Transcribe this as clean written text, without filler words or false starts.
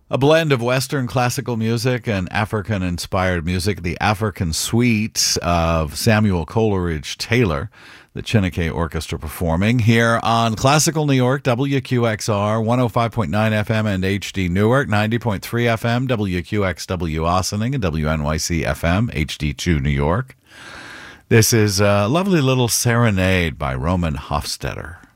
A blend of Western classical music and African-inspired music, the African Suite of Samuel Coleridge Taylor, the Chineke Orchestra performing here on Classical New York, WQXR, 105.9 FM and HD Newark, 90.3 FM, WQXW Ossining, and WNYC FM, HD2 New York. This is a lovely little serenade by Roman Hofstetter.